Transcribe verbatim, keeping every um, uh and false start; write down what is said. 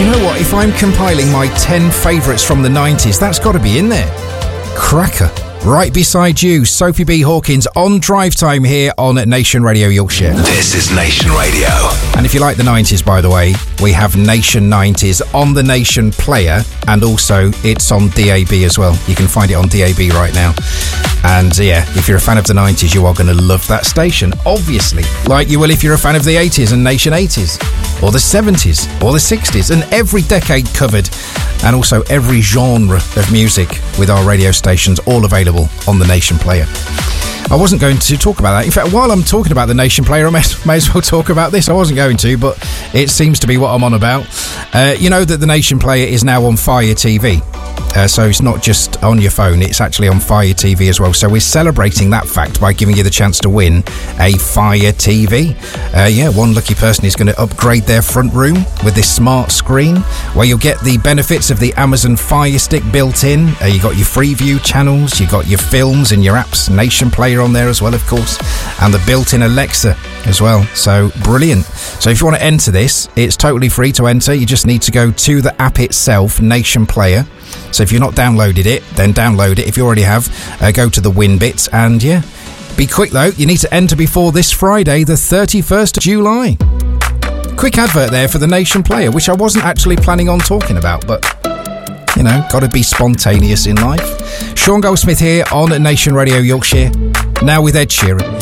do you know what? If I'm compiling my ten favourites from the nineties, that's got to be in there. Cracker. Right beside you, Sophie B. Hawkins on Drive Time here on Nation Radio Yorkshire. This is Nation Radio. And if you like the nineties, by the way, we have Nation nineties on the Nation Player, and also it's on D A B as well. You can find it on D A B right now. And yeah, if you're a fan of the nineties, you are going to love that station, obviously. Like you will if you're a fan of the eighties and Nation eighties, or the seventies, or the sixties, and every decade covered, and also every genre of music with our radio stations all available on the Nation Player. I wasn't going to talk about that. In fact, while I'm talking about the Nation Player, I may, may as well talk about this. I wasn't going to, but it seems to be what I'm on about. Uh, you know that the Nation Player is now on Fire T V. Uh, so it's not just on your phone, it's actually on Fire T V as well. So we're celebrating that fact by giving you the chance to win a Fire T V. Uh, yeah, one lucky person is going to upgrade their front room with this smart screen, where you'll get the benefits of the Amazon Fire Stick built in. Uh, you got your Freeview channels, you got your films and your apps, Nation Player on there as well, of course, and the built-in Alexa as well. So brilliant. So if you want to enter this, it's totally free to enter. You just need to go to the app itself, Nation Player. So if you've not downloaded it, then download it. If you already have, uh, go to the win bits, and yeah, be quick though. You need to enter before this Friday, the thirty-first of July. Quick advert there for the Nation Player, which I wasn't actually planning on talking about, but you know, got to be spontaneous in life. Sean Goldsmith here on Nation Radio Yorkshire, now with Ed Sheeran.